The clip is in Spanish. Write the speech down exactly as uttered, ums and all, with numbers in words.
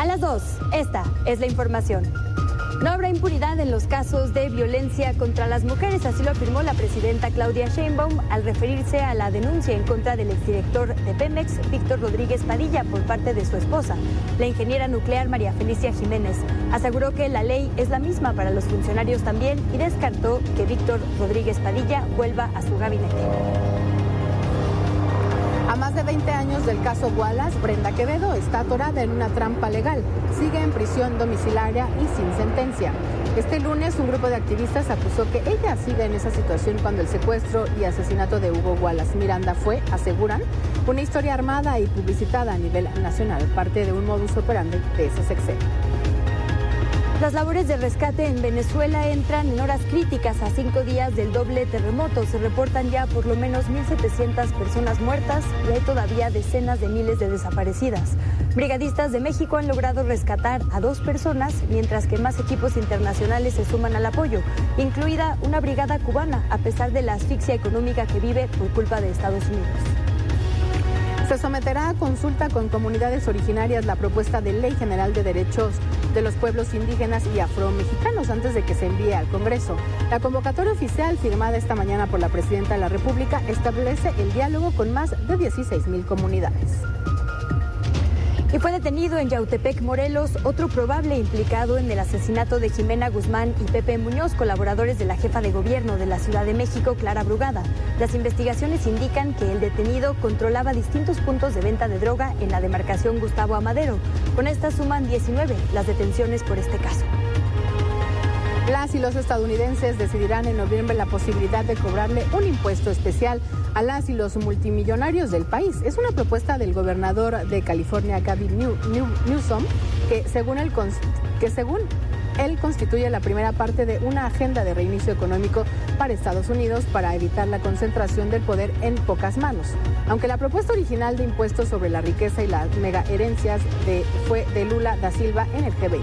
A las dos, esta es la información. No habrá impunidad en los casos de violencia contra las mujeres, así lo afirmó la presidenta Claudia Sheinbaum al referirse a la denuncia en contra del exdirector de Pemex, Víctor Rodríguez Padilla, por parte de su esposa, la ingeniera nuclear María Felicia Jiménez. Aseguró que la ley es la misma para los funcionarios también y descartó que Víctor Rodríguez Padilla vuelva a su gabinete. A más de veinte años del caso Wallace, Brenda Quevedo está atorada en una trampa legal. Sigue en prisión domiciliaria y sin sentencia. Este lunes, un grupo de activistas acusó que ella sigue en esa situación cuando el secuestro y asesinato de Hugo Wallace Miranda fue, aseguran, una historia armada y publicitada a nivel nacional, parte de un modus operandi de ese sexenio. Las labores de rescate en Venezuela entran en horas críticas a cinco días del doble terremoto. Se reportan ya por lo menos mil setecientas personas muertas y hay todavía decenas de miles de desaparecidas. Brigadistas de México han logrado rescatar a dos personas, mientras que más equipos internacionales se suman al apoyo, incluida una brigada cubana, a pesar de la asfixia económica que vive por culpa de Estados Unidos. Se someterá a consulta con comunidades originarias la propuesta de Ley General de Derechos de los Pueblos Indígenas y Afromexicanos antes de que se envíe al Congreso. La convocatoria oficial firmada esta mañana por la Presidenta de la República establece el diálogo con más de dieciséis mil comunidades. Y fue detenido en Yautepec, Morelos, otro probable implicado en el asesinato de Jimena Guzmán y Pepe Muñoz, colaboradores de la jefa de gobierno de la Ciudad de México, Clara Brugada. Las investigaciones indican que el detenido controlaba distintos puntos de venta de droga en la demarcación Gustavo Amadero. Con esta suman diecinueve las detenciones por este caso. Las y los estadounidenses decidirán en noviembre la posibilidad de cobrarle un impuesto especial a las y los multimillonarios del país. Es una propuesta del gobernador de California, Gavin New, New, Newsom, que según, el, que según él constituye la primera parte de una agenda de reinicio económico para Estados Unidos para evitar la concentración del poder en pocas manos. Aunque la propuesta original de impuestos sobre la riqueza y las mega herencias de, fue de Lula da Silva en el G veinte.